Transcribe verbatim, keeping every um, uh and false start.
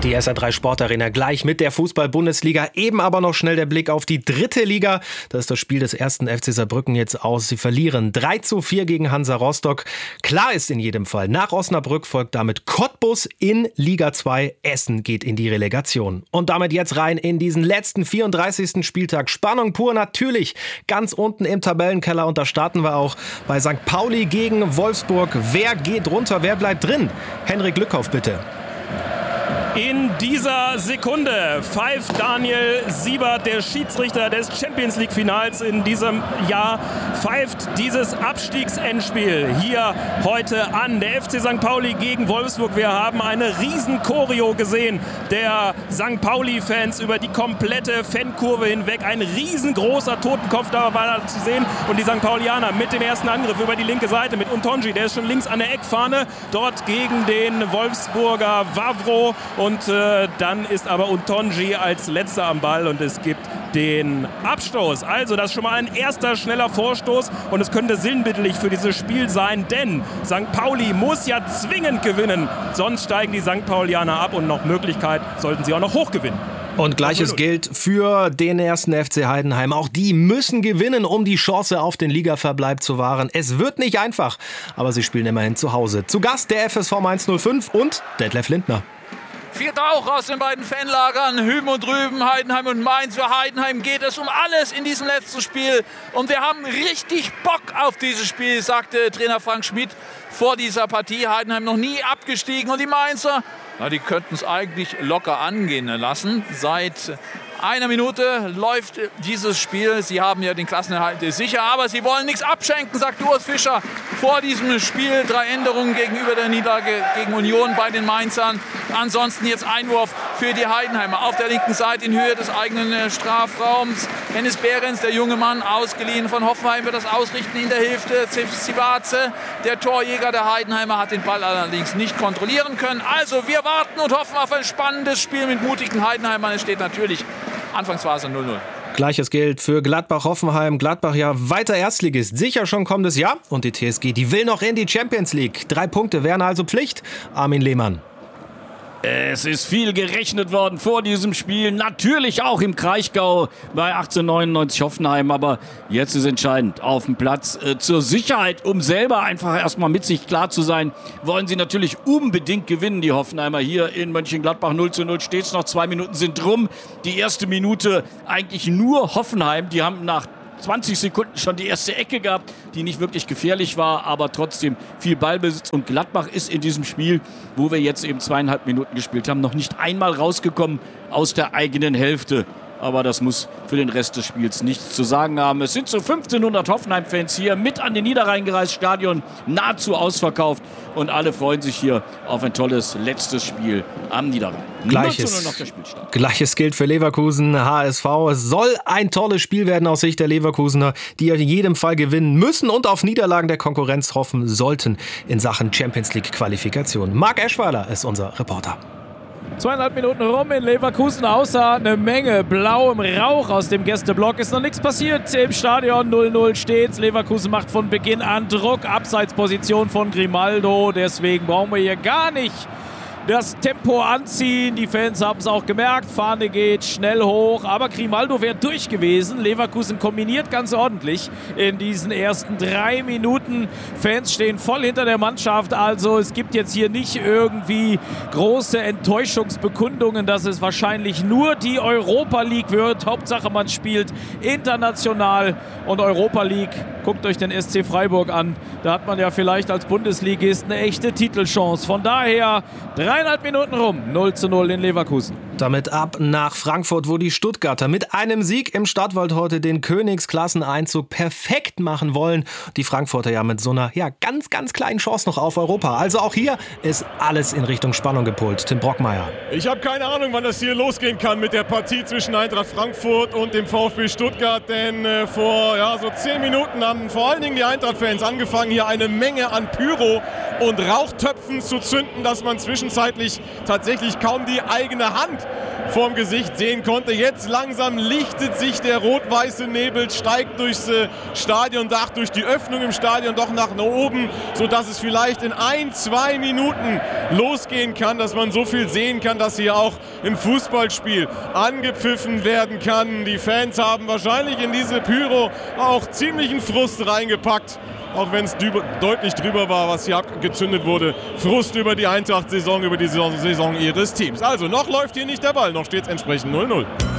Die S R drei Sportarena gleich mit der Fußball-Bundesliga. Eben aber noch schnell der Blick auf die dritte Liga. Da ist das Spiel des ersten F C Saarbrücken jetzt aus. Sie verlieren drei zu vier gegen Hansa Rostock. Klar ist in jedem Fall, nach Osnabrück folgt damit Cottbus in Liga zwei. Essen geht in die Relegation. Und damit jetzt rein in diesen letzten vierunddreißigsten Spieltag. Spannung pur natürlich. Ganz unten im Tabellenkeller. Und da starten wir auch bei Sankt Pauli gegen Wolfsburg. Wer geht runter, wer bleibt drin? Henrik Lückhoff, bitte. In dieser Sekunde pfeift Daniel Siebert, der Schiedsrichter des Champions-League-Finals in diesem Jahr, pfeift dieses Abstiegsendspiel hier heute an. Der F C Sankt Pauli gegen Wolfsburg. Wir haben eine riesen Choreo gesehen der Sankt Pauli-Fans über die komplette Fankurve hinweg. Ein riesengroßer Totenkopf da war da zu sehen. Und die Sankt Paulianer mit dem ersten Angriff über die linke Seite mit Untonji. Der ist schon links an der Eckfahne. Dort gegen den Wolfsburger Wawro. Und äh, dann ist aber Untonji als letzter am Ball und es gibt den Abstoß. Also das ist schon mal ein erster schneller Vorstoß und es könnte sinnbildlich für dieses Spiel sein, denn Sankt Pauli muss ja zwingend gewinnen. Sonst steigen die Sankt Paulianer ab und nach Möglichkeit sollten sie auch noch hochgewinnen. Und Gleiches gilt für den ersten F C Heidenheim. Auch die müssen gewinnen, um die Chance auf den Ligaverbleib zu wahren. Es wird nicht einfach, aber sie spielen immerhin zu Hause. Zu Gast der F S V Mainz null fünf und Detlef Lindner. Viel Rauch aus den beiden Fanlagern, hüben und drüben, Heidenheim und Mainz. Für Heidenheim geht es um alles in diesem letzten Spiel. Und wir haben richtig Bock auf dieses Spiel, sagte Trainer Frank Schmidt vor dieser Partie. Heidenheim noch nie abgestiegen. Und die Mainzer, na, die könnten es eigentlich locker angehen lassen. Seit einer Minute läuft dieses Spiel. Sie haben ja den Klassenerhalt sicher, aber sie wollen nichts abschenken, sagt Urs Fischer vor diesem Spiel. Drei Änderungen gegenüber der Niederlage gegen Union bei den Mainzern. Ansonsten jetzt Einwurf für die Heidenheimer auf der linken Seite in Höhe des eigenen Strafraums. Hennis Behrens, der junge Mann, ausgeliehen von Hoffenheim, wird das ausrichten in der Hälfte. Zivace, der Torjäger der Heidenheimer, hat den Ball allerdings nicht kontrollieren können. Also wir warten und hoffen auf ein spannendes Spiel mit mutigen Heidenheimern. Es steht natürlich Anfangsphase null null. Gleiches gilt für Gladbach-Hoffenheim. Gladbach ja weiter Erstligist, sicher schon kommendes Jahr. Und die T S G, die will noch in die Champions League. Drei Punkte wären also Pflicht. Armin Lehmann. Es ist viel gerechnet worden vor diesem Spiel, natürlich auch im Kraichgau bei achtzehnhundertneunundneunzig Hoffenheim, aber jetzt ist entscheidend auf dem Platz. Äh, zur Sicherheit, um selber einfach erstmal mit sich klar zu sein, wollen sie natürlich unbedingt gewinnen, die Hoffenheimer. Hier in Mönchengladbach null zu null steht es noch, zwei Minuten sind rum. Die erste Minute eigentlich nur Hoffenheim, die haben nach zwanzig Sekunden schon die erste Ecke gehabt, die nicht wirklich gefährlich war, aber trotzdem viel Ballbesitz. Und Gladbach ist in diesem Spiel, wo wir jetzt eben zweieinhalb Minuten gespielt haben, noch nicht einmal rausgekommen aus der eigenen Hälfte. Aber das muss für den Rest des Spiels nichts zu sagen haben. Es sind so fünfzehnhundert Hoffenheim-Fans hier mit an den Niederrhein gereist, Stadion nahezu ausverkauft. Und alle freuen sich hier auf ein tolles letztes Spiel am Niederrhein. Gleiches, Gleiches gilt für Leverkusen, H S V. Es soll ein tolles Spiel werden aus Sicht der Leverkusener, die in jedem Fall gewinnen müssen und auf Niederlagen der Konkurrenz hoffen sollten in Sachen Champions League-Qualifikation. Marc Eschweiler ist unser Reporter. Zweieinhalb Minuten rum in Leverkusen, außer eine Menge blauem Rauch aus dem Gästeblock. Ist noch nichts passiert im Stadion, null null steht's. Leverkusen macht von Beginn an Druck, Abseitsposition von Grimaldo. Deswegen brauchen wir hier gar nicht das Tempo anziehen. Die Fans haben es auch gemerkt. Fahne geht schnell hoch. Aber Grimaldo wäre durch gewesen. Leverkusen kombiniert ganz ordentlich in diesen ersten drei Minuten. Fans stehen voll hinter der Mannschaft. Also es gibt jetzt hier nicht irgendwie große Enttäuschungsbekundungen, dass es wahrscheinlich nur die Europa League wird. Hauptsache man spielt international. Und Europa League, guckt euch den S C Freiburg an. Da hat man ja vielleicht als Bundesligist eine echte Titelchance. Von daher dreieinhalb Minuten rum, null zu null in Leverkusen. Damit ab nach Frankfurt, wo die Stuttgarter mit einem Sieg im Stadtwald heute den Königsklasseneinzug perfekt machen wollen. Die Frankfurter ja mit so einer ja, ganz, ganz kleinen Chance noch auf Europa. Also auch hier ist alles in Richtung Spannung gepolt. Tim Brockmeier. Ich habe keine Ahnung, wann das hier losgehen kann mit der Partie zwischen Eintracht Frankfurt und dem VfB Stuttgart. Denn äh, vor ja, so zehn Minuten haben vor allen Dingen die Eintracht-Fans angefangen, hier eine Menge an Pyro und Rauchtöpfen zu zünden, dass man zwischenzeitlich tatsächlich kaum die eigene Hand vorm Gesicht sehen konnte. Jetzt langsam lichtet sich der rot-weiße Nebel, steigt durchs äh, Stadiondach, durch die Öffnung im Stadion doch nach oben, sodass es vielleicht in ein, zwei Minuten losgehen kann, dass man so viel sehen kann, dass hier auch im Fußballspiel angepfiffen werden kann. Die Fans haben wahrscheinlich in diese Pyro auch ziemlichen Frust reingepackt, auch wenn es deutlich drüber war, was hier abgezündet wurde. Frust über die Eintracht-Saison, über die Saison ihres Teams. Also noch läuft hier nicht der Ball, noch steht es entsprechend null null.